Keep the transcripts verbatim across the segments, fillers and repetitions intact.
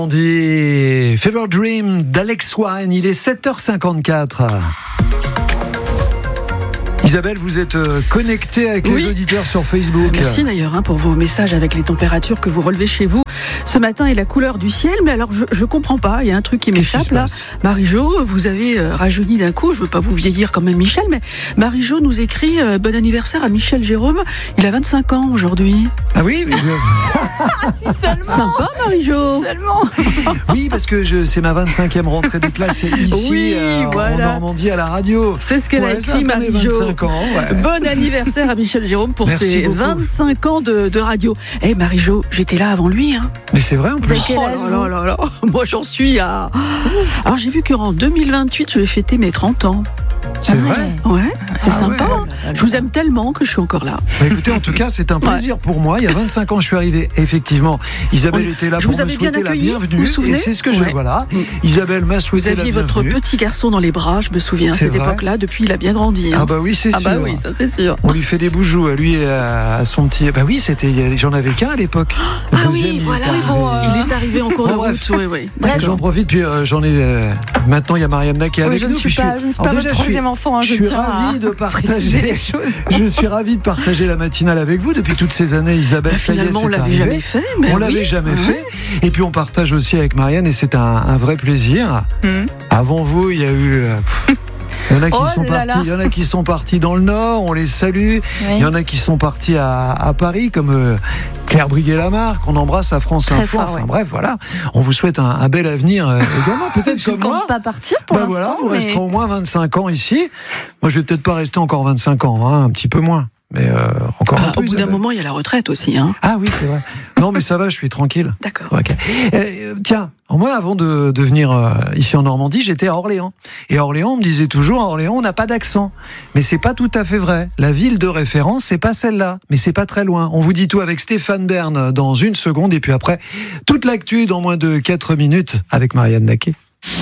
On dit Fever Dream d'Alex Wine, il est sept heures cinquante-quatre. Isabelle, vous êtes connectée avec oui. les auditeurs sur Facebook. Merci d'ailleurs hein, pour vos messages avec les températures que vous relevez chez vous ce matin et la couleur du ciel. Mais alors, je, je comprends pas, il y a un truc qui m'échappe là. Marie-Jo, vous avez euh, rajeuni d'un coup, je veux pas vous vieillir comme même Michel, mais Marie-Jo nous écrit euh, bon anniversaire à Michel Jérôme. Il a vingt-cinq ans aujourd'hui. Ah oui, oui. Si seulement. Sympa, Marie-Jo. Si seulement. Oui, parce que je, c'est ma vingt-cinquième rentrée de classe ici oui, euh, voilà. en Normandie à la radio. C'est ce qu'elle ouais, a écrit, Marie-Jo. Ans, ouais. Bon anniversaire à Michel Jérôme pour Merci ses beaucoup. vingt-cinq ans de, de radio. Eh hey, Marie-Jo, j'étais là avant lui. Hein. Mais c'est vrai en plus. Quel Oh âge, là là là là. Moi j'en suis à... Alors j'ai vu qu'en deux mille vingt-huit, je vais fêter mes trente ans. C'est vrai. Ouais, c'est Ah sympa. ouais. Hein. Je vous aime tellement que je suis encore là. Bah écoutez, en tout cas, c'est un plaisir ouais. pour moi. Il y a vingt-cinq ans, je suis arrivé. Effectivement, Isabelle On... était là je pour vous me avais souhaiter bien accueilli, la bienvenue. Vous vous souvenez et c'est ce que ouais. je voilà. Isabelle m'a souhaité la bienvenue. Vous aviez votre petit garçon dans les bras, je me souviens, à cette vrai. époque-là. Depuis, il a bien grandi. Hein. Ah bah oui, c'est ah sûr. Ah bah oui, ça c'est sûr. On lui fait des boujoux à lui et à son petit. Bah oui, c'était. J'en avais qu'un à l'époque. Le ah oui, il voilà. Est Bon, euh... Il est arrivé en cours de route. Oui, oui. J'en profite puis euh, j'en ai. Euh... Maintenant, il y a Marianne qui est avec oui, je nous. Ne suis pas, je ne suis pas votre troisième enfant. Hein, je suis ravi de partager les choses. Je suis ravi de partager la matinale avec vous depuis toutes ces années, Isabelle. Bah, ça finalement, y est, on l'avait arrivé. jamais fait. Mais on oui. l'avait jamais mmh. fait. Et puis on partage aussi avec Marianne et c'est un, un vrai plaisir. Mmh. Avant vous, il y a eu. Euh, pff, Il y en a qui oh sont là partis. là. Il y en a qui sont partis dans le Nord. On les salue. Oui. Il y en a qui sont partis à, à Paris, comme euh, Claire Briguet-Lamarck, qu'on embrasse à France Très Info. fort, enfin ouais. bref, voilà. On vous souhaite un, un bel avenir euh, également. Peut-être je comme compte moi. pas partir pour bah l'instant. Voilà, vous mais... resterez au moins vingt-cinq ans ici. Moi, je vais peut-être pas rester encore vingt-cinq ans, hein, un petit peu moins. Mais euh, encore ah, un peu. Au bout d'un moment, il y a la retraite aussi. Hein. Ah oui, c'est vrai. Non, mais ça va, je suis tranquille. D'accord. Okay. Euh, tiens, moi, avant de, de venir euh, ici en Normandie, j'étais à Orléans. Et à Orléans, on me disait toujours, à Orléans, on n'a pas d'accent. Mais c'est pas tout à fait vrai. La ville de référence, c'est pas celle-là. Mais c'est pas très loin. On vous dit tout avec Stéphane Bern dans une seconde. Et puis après, toute l'actu dans moins de quatre minutes avec Marianne Naquet.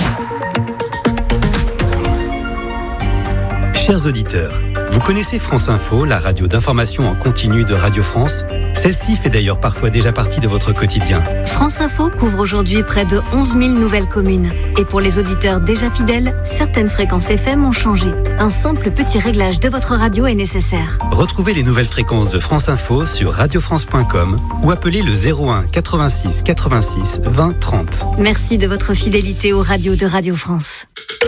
Chers auditeurs, vous connaissez France Info, la radio d'information en continu de Radio France ? Celle-ci fait d'ailleurs parfois déjà partie de votre quotidien. France Info couvre aujourd'hui près de onze mille nouvelles communes. Et pour les auditeurs déjà fidèles, certaines fréquences F M ont changé. Un simple petit réglage de votre radio est nécessaire. Retrouvez les nouvelles fréquences de France Info sur radio france point com ou appelez le zéro un quatre-vingt-six quatre-vingt-six vingt trente. Merci de votre fidélité aux radios de Radio France.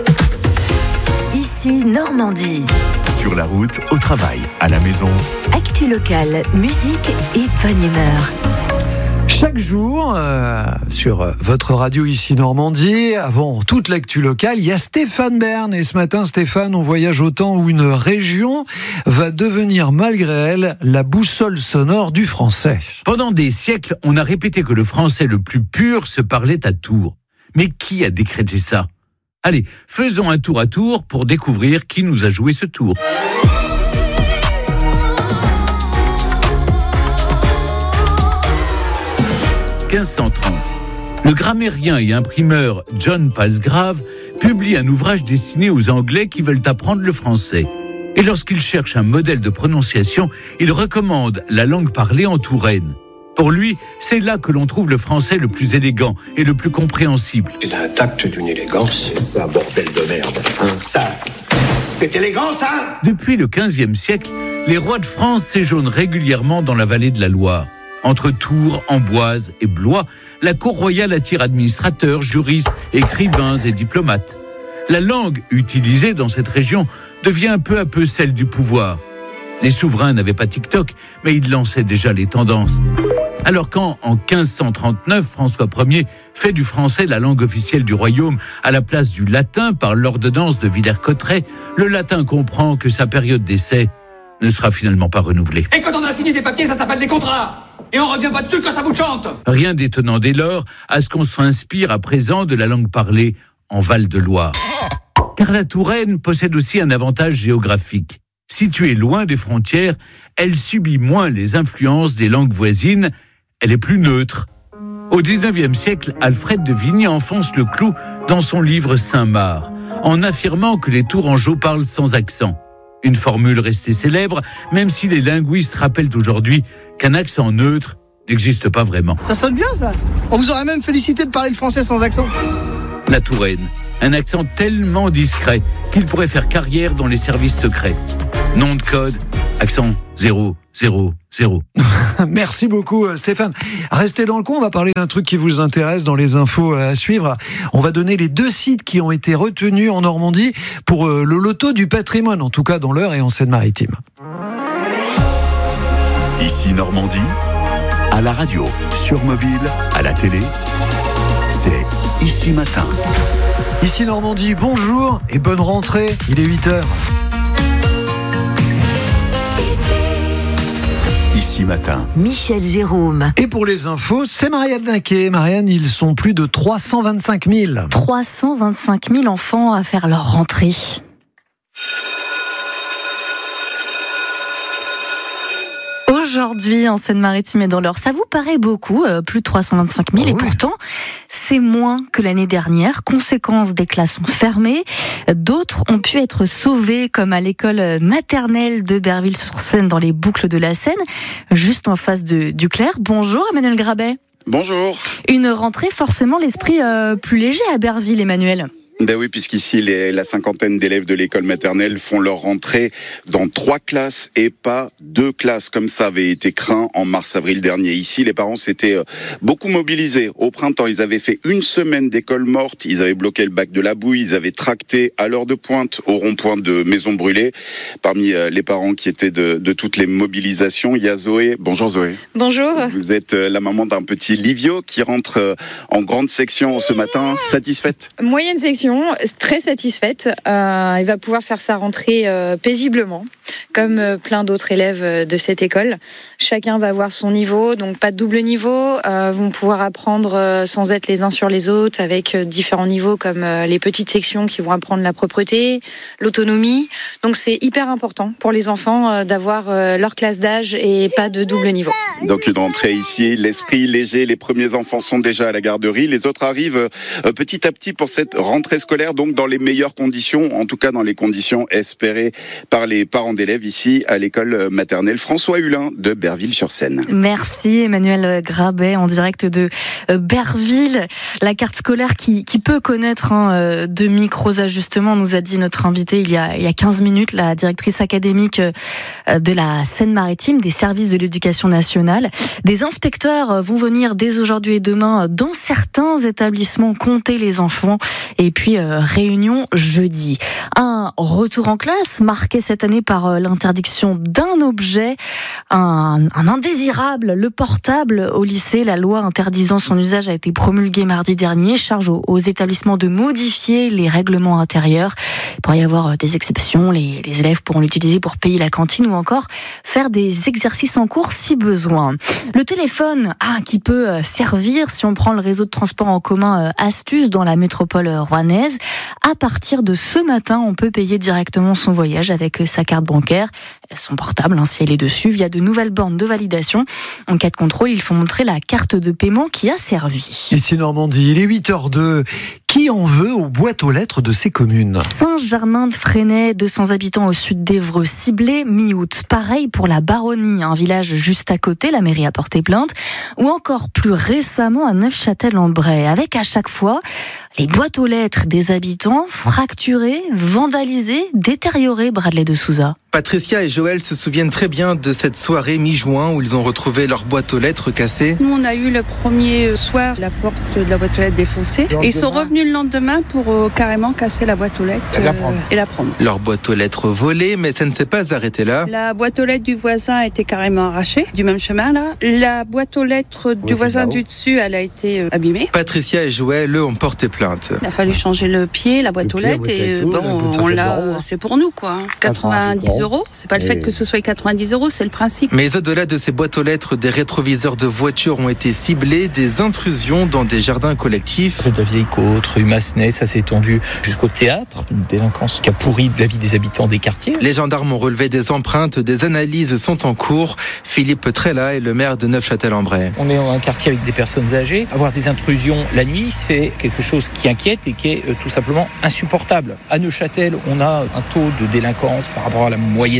Ici Normandie. Sur la route, au travail, à la maison. Actu locale, musique et bonne humeur. Chaque jour, euh, sur votre radio ici Normandie, avant toute l'actu locale, il y a Stéphane Bern. Et ce matin, Stéphane, on voyage au temps où une région va devenir, malgré elle, la boussole sonore du français. Pendant des siècles, on a répété que le français le plus pur se parlait à Tours. Mais qui a décrété ça ? Allez, faisons un tour à Tours pour découvrir qui nous a joué ce tour. quinze cent trente. Le grammairien et imprimeur John Palsgrave publie un ouvrage destiné aux Anglais qui veulent apprendre le français. Et lorsqu'il cherche un modèle de prononciation, il recommande la langue parlée en Touraine. Pour lui, c'est là que l'on trouve le français le plus élégant et le plus compréhensible. C'est un tact d'une élégance. C'est ça, bordel de merde. Hein, ça, c'est élégant, ça ? Depuis le quinzième siècle, les rois de France séjournent régulièrement dans la vallée de la Loire. Entre Tours, Amboise et Blois, la cour royale attire administrateurs, juristes, écrivains et diplomates. La langue utilisée dans cette région devient peu à peu celle du pouvoir. Les souverains n'avaient pas TikTok, mais ils lançaient déjà les tendances. Alors quand, en quinze cent trente-neuf, François Ier fait du français la langue officielle du royaume à la place du latin par l'ordonnance de Villers-Cotterêts, le latin comprend que sa période d'essai ne sera finalement pas renouvelée. Et quand on a signé des papiers, ça s'appelle des contrats. Et on revient pas dessus quand ça vous chante. Rien d'étonnant dès lors à ce qu'on s'inspire à présent de la langue parlée en Val-de-Loire. Car la Touraine possède aussi un avantage géographique. Située loin des frontières, elle subit moins les influences des langues voisines, elle est plus neutre. Au dix-neuvième siècle, Alfred de Vigny enfonce le clou dans son livre Saint-Marc, en affirmant que les Tourangeaux parlent sans accent. Une formule restée célèbre, même si les linguistes rappellent aujourd'hui qu'un accent neutre n'existe pas vraiment. Ça sonne bien, ça. On vous aurait même félicité de parler le français sans accent. La Touraine, un accent tellement discret qu'il pourrait faire carrière dans les services secrets. Nom de code, accent zéro zéro zéro. Merci beaucoup Stéphane. Restez dans le coin, on va parler d'un truc qui vous intéresse dans les infos à suivre. On va donner les deux sites qui ont été retenus en Normandie pour le loto du patrimoine, en tout cas dans l'Eure et en Seine-Maritime. Ici Normandie, à la radio, sur mobile, à la télé, c'est Ici Matin. Ici Normandie, bonjour et bonne rentrée, il est huit heures. Ici Matin. Michel Jérôme. Et pour les infos, c'est Marianne Naquet. Marianne, ils sont plus de trois cent vingt-cinq mille. trois cent vingt-cinq mille enfants à faire leur rentrée. Aujourd'hui, en Seine-Maritime et dans l'Eure, ça vous paraît beaucoup, euh, plus de trois cent vingt-cinq mille, oh, et oui. Pourtant, c'est moins que l'année dernière. Conséquence, des classes sont fermées. D'autres ont pu être sauvées, comme à l'école maternelle de Berville-sur-Seine, dans les boucles de la Seine, juste en face de, du Clair. Bonjour, Emmanuel Grabet. Bonjour. Une rentrée, forcément, l'esprit euh, plus léger à Berville, Emmanuel. Ben oui, puisqu'ici, les, la cinquantaine d'élèves de l'école maternelle font leur rentrée dans trois classes et pas deux classes, comme ça avait été craint en mars-avril dernier. Ici, les parents s'étaient beaucoup mobilisés. Au printemps, ils avaient fait une semaine d'école morte, ils avaient bloqué le bac de la Bouille, ils avaient tracté à l'heure de pointe au rond-point de Maison Brûlée. Parmi les parents qui étaient de, de toutes les mobilisations, il y a Zoé. Bonjour Zoé. Bonjour. Vous êtes la maman d'un petit Livio qui rentre en grande section ce matin. Satisfaite ? Moyenne section. Très satisfaite. Euh, il va pouvoir faire sa rentrée euh, paisiblement, comme euh, plein d'autres élèves de cette école. Chacun va avoir son niveau, donc pas de double niveau. Euh, vont pouvoir apprendre euh, sans être les uns sur les autres, avec euh, différents niveaux, comme euh, les petites sections qui vont apprendre la propreté, l'autonomie. Donc c'est hyper important pour les enfants euh, d'avoir euh, leur classe d'âge et pas de double niveau. Donc une rentrée ici, l'esprit léger. Les premiers enfants sont déjà à la garderie. Les autres arrivent euh, petit à petit pour cette rentrée scolaire, donc dans les meilleures conditions, en tout cas dans les conditions espérées par les parents d'élèves ici à l'école maternelle François Hulin de Berville-sur-Seine. Merci Emmanuel Grabet en direct de Berville. La carte scolaire qui, qui peut connaître hein, de micros ajustements, nous a dit notre invité il y a, il y a quinze minutes, la directrice académique de la Seine-Maritime, des services de l'éducation nationale. Des inspecteurs vont venir dès aujourd'hui et demain dans certains établissements compter les enfants et puis euh, réunion jeudi. Un retour en classe marqué cette année par euh, l'interdiction d'un objet, un, un indésirable, le portable au lycée. La loi interdisant son usage a été promulguée mardi dernier. Charge aux, aux établissements de modifier les règlements intérieurs. Il pourrait y avoir euh, des exceptions. Les, les élèves pourront l'utiliser pour payer la cantine ou encore faire des exercices en cours si besoin. Le téléphone, ah, qui peut euh, servir si on prend le réseau de transport en commun euh, Astuce dans la métropole rouennaise. À partir de ce matin, on peut payer directement son voyage avec sa carte bancaire, son portable, hein, si elle est dessus, via de nouvelles bornes de validation. En cas de contrôle, il faut montrer la carte de paiement qui a servi. Ici Normandie, il est huit heures deux. Qui en veut aux boîtes aux lettres de ces communes ? Saint-Germain-de-Fresnay, deux cents habitants au sud d'Évreux, ciblés mi-août. Pareil pour la Baronnie, un village juste à côté, la mairie a porté plainte. Ou encore plus récemment à Neufchâtel-en-Bray, avec à chaque fois les boîtes aux lettres des habitants fracturées, vandalisées, détériorées, Bradley de Souza. Patricia et Joël se souviennent très bien de cette soirée mi-juin où ils ont retrouvé leur boîte aux lettres cassée. Nous, on a eu le premier soir la porte de la boîte aux lettres défoncée. Et ils sont revenus le lendemain pour euh, carrément casser la boîte aux lettres euh, la et la prendre. Leur boîte aux lettres volée, mais ça ne s'est pas arrêté là. La boîte aux lettres du voisin a été carrément arrachée, du même chemin là. La boîte aux lettres du oui, voisin du dessus, elle a été euh, abîmée. Patricia et Joël, eux, ont porté plainte. Il a fallu changer le pied, la boîte aux lettres, et tout, bon, on l'a, c'est pour nous quoi. quatre-vingt-dix euros, c'est pas le fait que ce soit quatre-vingt-dix euros, c'est le principe. Mais au-delà de ces boîtes aux lettres, des rétroviseurs de voitures ont été ciblés, des intrusions dans des jardins collectifs. Rue de la Vieille Côte, rue Massenet, ça s'est étendu jusqu'au théâtre. Une délinquance qui a pourri la vie des habitants des quartiers. Les gendarmes ont relevé des empreintes, des analyses sont en cours. Philippe Trella est le maire de Neufchâtel-en-Bray. On est dans un quartier avec des personnes âgées. Avoir des intrusions la nuit, c'est quelque chose qui inquiète et qui est euh, tout simplement insupportable. À Neuchâtel, on a un taux de délinquance par rapport à la moyenne nationale,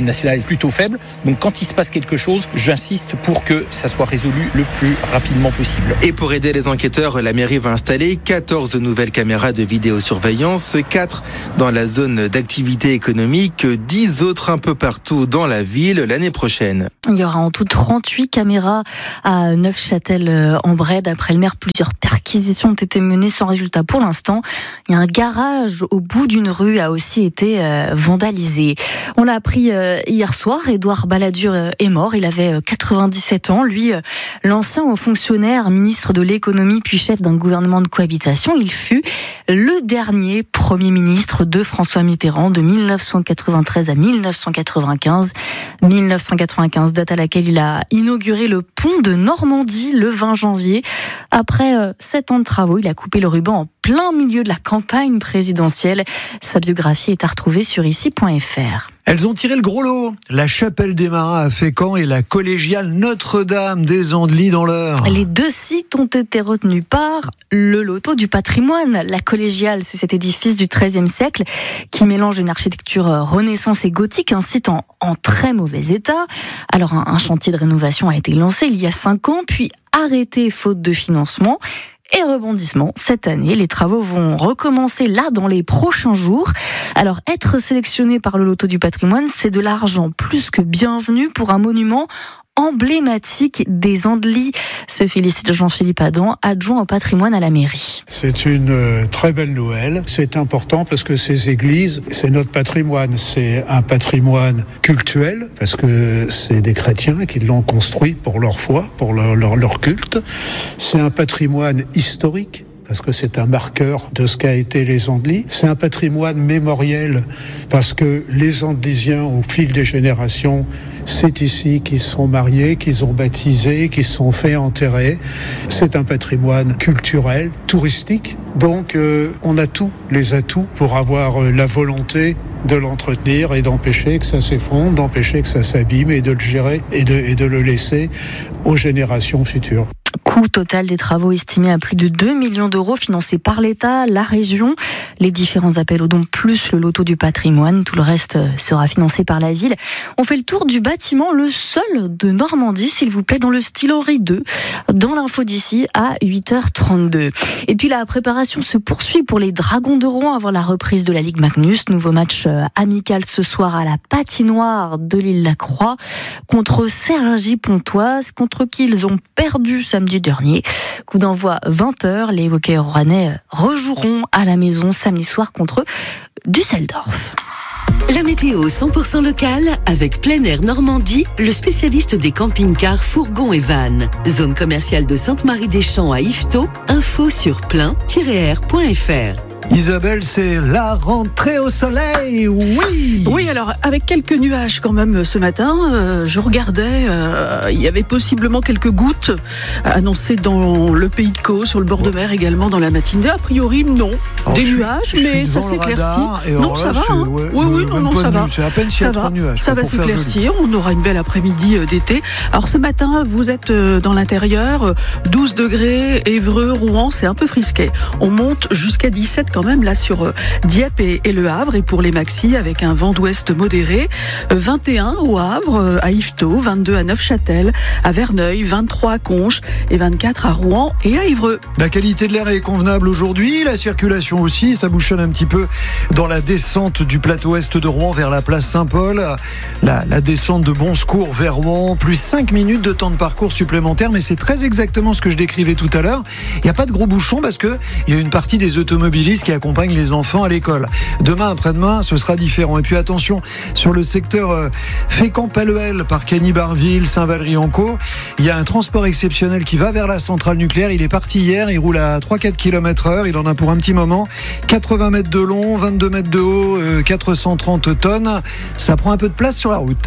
est plutôt faible. Donc quand il se passe quelque chose, j'insiste pour que ça soit résolu le plus rapidement possible. Et pour aider les enquêteurs, la mairie va installer quatorze nouvelles caméras de vidéosurveillance, quatre dans la zone d'activité économique, dix autres un peu partout dans la ville l'année prochaine. Il y aura en tout trente-huit caméras à Neufchâtel-en-Bray. D'après le maire, plusieurs perquisitions ont été menées sans résultat pour l'instant. Il y a un garage au bout d'une rue a aussi été euh, vandalisé. On l'a appris euh, hier soir, Édouard Balladur euh, est mort. Il avait euh, quatre-vingt-dix-sept ans. Lui, euh, l'ancien haut fonctionnaire, ministre de l'économie puis chef d'un gouvernement de cohabitation, il fut le dernier Premier ministre de François Mitterrand de mille neuf cent quatre-vingt-treize à mille neuf cent quatre-vingt-quinze. mille neuf cent quatre-vingt-quinze, date à laquelle il a inauguré le pont de Normandie le vingt janvier. Après euh, sept ans de travaux, il a coupé le ruban en plein milieu de la campagne présidentielle. Sa biographie est à retrouver sur ici point f r. Elles ont tiré le gros lot. La Chapelle des Marins à Fécamp et la collégiale Notre-Dame des Andelys dans l'Eure. Les deux sites ont été retenus par le loto du patrimoine. La collégiale, c'est cet édifice du treizième siècle qui mélange une architecture renaissance et gothique, un site en, en très mauvais état. Alors un, un chantier de rénovation a été lancé il y a cinq ans, puis arrêté faute de financement. Et rebondissement, cette année, les travaux vont recommencer là dans les prochains jours. Alors, être sélectionné par le loto du patrimoine, c'est de l'argent plus que bienvenu pour un monument emblématique des Andelys, se félicite Jean-Philippe Adam, adjoint au patrimoine à la mairie. C'est une euh, très belle nouvelle. C'est important parce que ces églises, c'est notre patrimoine. C'est un patrimoine cultuel parce que c'est des chrétiens qui l'ont construit pour leur foi, pour leur, leur, leur culte. C'est un patrimoine historique parce que c'est un marqueur de ce qu'a été les Andelys. C'est un patrimoine mémoriel parce que les Andelysiens, au fil des générations, c'est ici qu'ils se sont mariés, qu'ils ont baptisé, qu'ils se sont fait enterrer. C'est un patrimoine culturel, touristique. Donc euh, on a tous les atouts pour avoir euh, la volonté de l'entretenir et d'empêcher que ça s'effondre, d'empêcher que ça s'abîme et de le gérer et de, et de le laisser aux générations futures. Coût total des travaux estimé à plus de deux millions d'euros, financés par l'État, la région, les différents appels aux dons plus le loto du patrimoine. Tout le reste sera financé par la ville. On fait le tour du bâtiment, le seul de Normandie, s'il vous plaît, dans le style Henri deux, dans l'info d'ici à huit heures trente-deux. Et puis la préparation se poursuit pour les Dragons de Rouen avant la reprise de la Ligue Magnus. Nouveau match amical ce soir à la patinoire de l'Île-la-Croix contre Cergy-Pontoise, contre qui ils ont perdu samedi dernier. Coup d'envoi vingt heures, les hockeyeurs rouennais rejoueront à la maison samedi soir contre Düsseldorf. La météo cent pour cent locale avec Plein Air Normandie, le spécialiste des camping-cars, fourgons et vannes. Zone commerciale de Sainte-Marie-des-Champs à Yvetot. Info sur plein tiret r point f r. Isabelle, c'est la rentrée au soleil, oui. Oui, alors avec quelques nuages quand même ce matin, euh, je regardais, euh, il y avait possiblement quelques gouttes annoncées dans le Pays de Caux, sur le bord de mer également dans la matinée. A priori, non, alors, des nuages, mais ça s'éclaircit. Non, ça va. Hein. Ouais, oui, oui, non, non, ça va. C'est à peine s'il y a trois nuages. Ça va s'éclaircir. On aura une belle après-midi d'été. Alors ce matin, vous êtes dans l'intérieur, douze degrés, Évreux, Rouen, c'est un peu frisquet. On monte jusqu'à dix-sept quand même là sur Dieppe et, et Le Havre, et pour les maxis avec un vent d'ouest modéré, vingt et un au Havre, à Yvetot, vingt-deux à Neufchâtel, à Verneuil, vingt-trois à Conches et vingt-quatre à Rouen et à Évreux. La qualité de l'air est convenable aujourd'hui, la circulation aussi, ça bouchonne un petit peu dans la descente du plateau est de Rouen vers la place Saint-Paul, la, la descente de Bon Secours vers Rouen, plus cinq minutes de temps de parcours supplémentaire, mais c'est très exactement ce que je décrivais tout à l'heure. Il n'y a pas de gros bouchons parce qu'il y a une partie des automobilistes qui accompagnent les enfants à l'école. Demain, après-demain, ce sera différent. Et puis attention, sur le secteur euh, Fécamp-Palluel, par Cagny-Barville, Saint-Valery-en-Caux, il y a un transport exceptionnel qui va vers la centrale nucléaire. Il est parti hier, il roule à trois à quatre kilomètres heure, il en a pour un petit moment, quatre-vingts mètres de long, vingt-deux mètres de haut, euh, quatre cent trente tonnes. Ça prend un peu de place sur la route.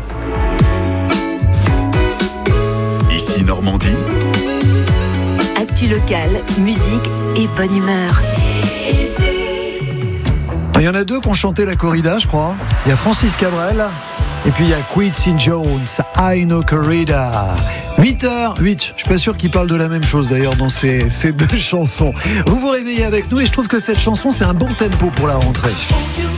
Ici Normandie. Actu locale, musique et bonne humeur. Il y en a deux qui ont chanté la corrida, je crois. Il y a Francis Cabrel et puis il y a Quincy Jones, I Know Corrida. huit heures huit, je suis pas sûr qu'ils parlent de la même chose d'ailleurs dans ces, ces deux chansons. Vous vous réveillez avec nous et je trouve que cette chanson c'est un bon tempo pour la rentrée.